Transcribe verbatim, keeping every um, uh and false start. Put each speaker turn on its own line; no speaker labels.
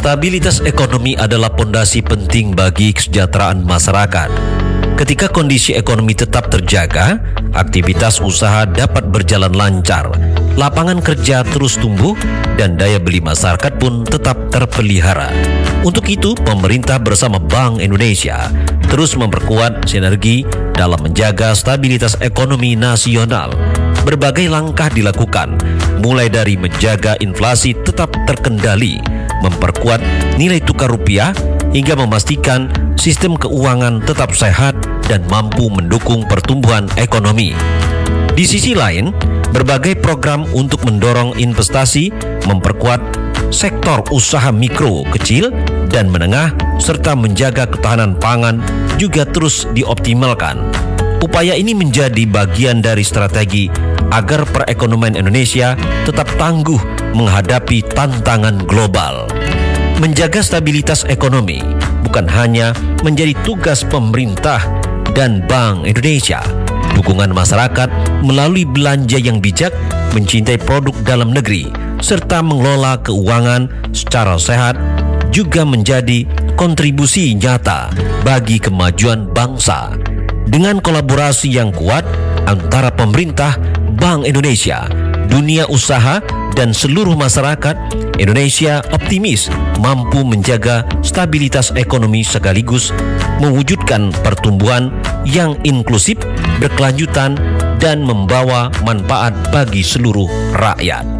Stabilitas ekonomi adalah pondasi penting bagi kesejahteraan masyarakat. Ketika kondisi ekonomi tetap terjaga, aktivitas usaha dapat berjalan lancar, lapangan kerja terus tumbuh, dan daya beli masyarakat pun tetap terpelihara. Untuk itu, pemerintah bersama Bank Indonesia terus memperkuat sinergi dalam menjaga stabilitas ekonomi nasional. Berbagai langkah dilakukan, mulai dari menjaga inflasi tetap terkendali, memperkuat nilai tukar rupiah, hingga memastikan sistem keuangan tetap sehat dan mampu mendukung pertumbuhan ekonomi. Di sisi lain, berbagai program untuk mendorong investasi, memperkuat sektor usaha mikro, kecil, dan menengah, serta menjaga ketahanan pangan juga terus dioptimalkan. Upaya ini menjadi bagian dari strategi agar perekonomian Indonesia tetap tangguh menghadapi tantangan global. Menjaga stabilitas ekonomi bukan hanya menjadi tugas pemerintah dan Bank Indonesia. Dukungan masyarakat melalui belanja yang bijak, mencintai produk dalam negeri, serta mengelola keuangan secara sehat juga menjadi kontribusi nyata bagi kemajuan bangsa. Dengan kolaborasi yang kuat antara pemerintah, Bank Indonesia, dunia usaha, dan seluruh masyarakat, Indonesia optimis mampu menjaga stabilitas ekonomi sekaligus mewujudkan pertumbuhan yang inklusif, berkelanjutan, dan membawa manfaat bagi seluruh rakyat.